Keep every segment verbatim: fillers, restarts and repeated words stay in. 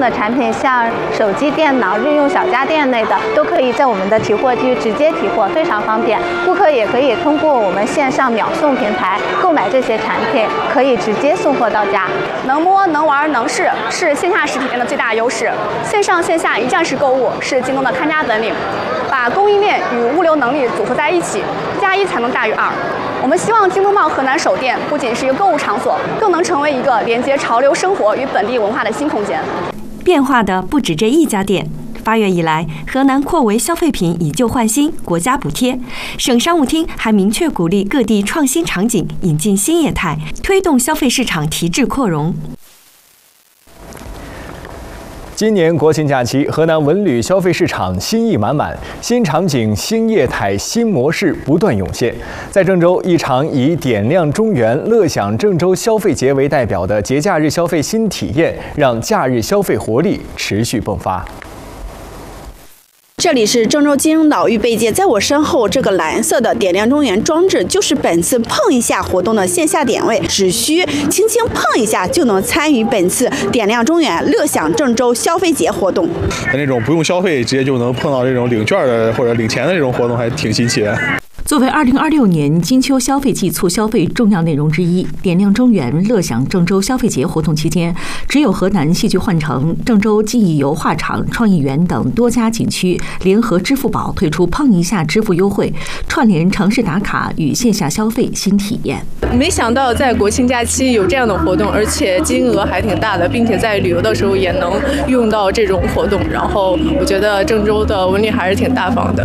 的产品，像手机、电脑、日用小家电类的，都可以在我们的提货区直接提货，非常方便。顾客也可以通过我们线上秒送平台购买这些产品，可以直接送货到家。 能摸、能玩、能试，是线下实体店的最大优势。线上线下一站式购物是京东的看家本领，把供应链与物流能力组合在一起，一加一才能大于二。我们希望京东茂河南首店不仅是一个购物场所，更能成为一个连接潮流生活与本地文化的新空间。 变化的不止这一家店。八月以来，河南扩围消费品以旧换新，国家补贴。省商务厅还明确鼓励各地创新场景，引进新业态，推动消费市场提质扩容。 今年国庆假期，河南文旅消费市场新意满满，新场景、新业态、新模式不断涌现。在郑州，一场以点亮中原、乐享郑州消费节为代表的节假日消费新体验，让假日消费活力持续迸发。 这里是郑州金鹰岛预备街，在我身后这个蓝色的点亮中原装置，就是本次碰一下活动的线下点位，只需轻轻碰一下就能参与本次点亮中原、乐享郑州消费节活动。 那种不用消费直接就能碰到这种领券的或者领钱的这种活动，还挺新奇的。 作为二零二六年金秋消费季促消费重要内容之一，点亮中原、乐享郑州消费节活动期间，只有河南戏剧幻城、郑州记忆油画厂、创意园等多家景区联合支付宝推出碰一下支付优惠，串联城市打卡与线下消费新体验。 没想到在国庆假期有这样的活动，而且金额还挺大的，并且在旅游的时候也能用到这种活动，然后我觉得郑州的文旅还是挺大方的。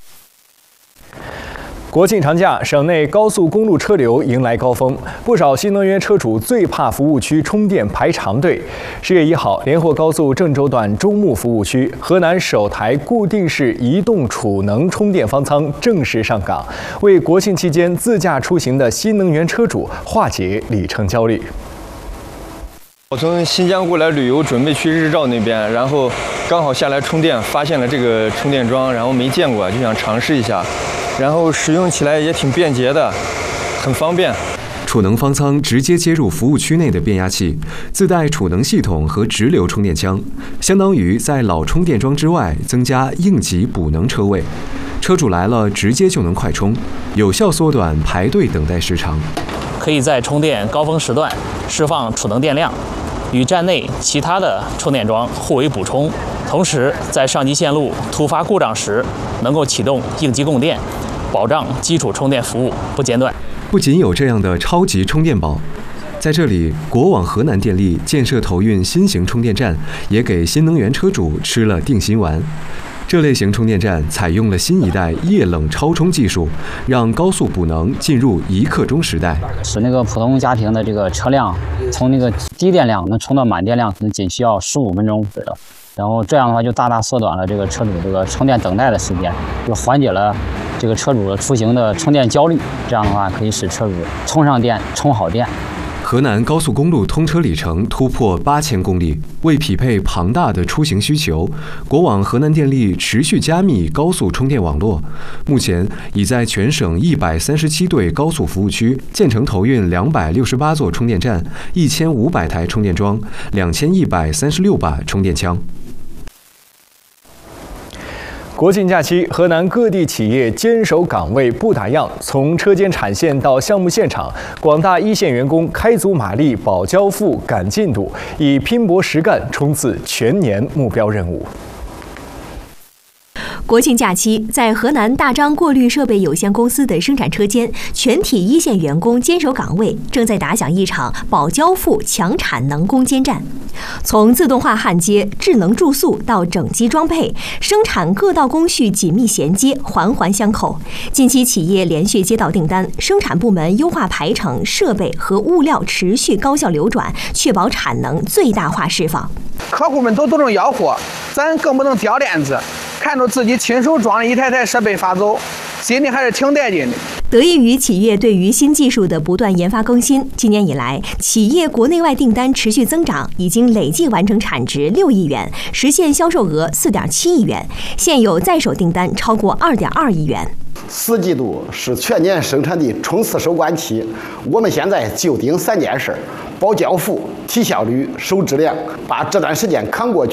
国庆长假，省内高速公路车流迎来高峰，不少新能源车主最怕服务区充电排长队。十月一号，连霍高速郑州段中牟服务区，河南首台固定式移动储能充电方舱正式上岗，为国庆期间自驾出行的新能源车主化解里程焦虑。 我从新疆过来旅游，准备去日照那边，然后刚好下来充电，发现了这个充电桩，然后没见过，就想尝试一下。然后使用起来也挺便捷的，很方便。 储能方舱直接接入服务区内的变压器，自带储能系统和直流充电枪，相当于在老充电桩之外增加应急补能车位。车主来了直接就能快充，有效缩短排队等待时长。 可以在充电高峰时段释放储能电量，与站内其他的充电桩互为补充，同时在上级线路突发故障时能够启动应急供电，保障基础充电服务不间断。 不仅有这样的超级充电宝，在这里，国网河南电力建设投运新型充电站，也给新能源车主吃了定心丸。这类型充电站采用了新一代液冷超充技术，让高速补能进入一刻钟时代， 使那个普通家庭的这个车辆从那个低电量能充到满电量，可能仅需要十五分钟左右。然后这样的话，就大大缩短了这个车主这个充电等待的时间，就缓解了这个车主的出行的充电焦虑。这样的话，可以使车主充上电、充好电。 河南高速公路通车里程突破八千公里，为匹配庞大的出行需求，国网河南电力持续加密高速充电网络。目前已在全省一百三十七对高速服务区建成投运两百六十八座充电站、一千五百台充电桩、两千一百三十六把充电枪。 国庆假期，河南各地企业坚守岗位不打烊，从车间产线到项目现场，广大一线员工开足马力保交付、赶进度，以拼搏实干冲刺全年目标任务。 国庆假期，在河南大张过滤设备有限公司的生产车间，全体一线员工坚守岗位，正在打响一场保交付、抢产能攻坚战。从自动化焊接、智能注塑到整机装配，生产各道工序紧密衔接，环环相扣。近期企业连续接到订单，生产部门优化排程、设备和物料持续高效流转，确保产能最大化释放。 客户们都都能要货，咱更不能掉链子。看着自己亲手装了一台台设备发走，心里还是挺带劲的。 得益于企业对于新技术的不断研发更新，今年以来，企业国内外订单持续增长，已经累计完成产值六亿元，实现销售额四点七亿元，现有在手订单超过二点二亿元。 四季度是全年生产的冲刺收官期，我们现在就盯三件事：保交付、提效率、守质量，把这段时间扛过去。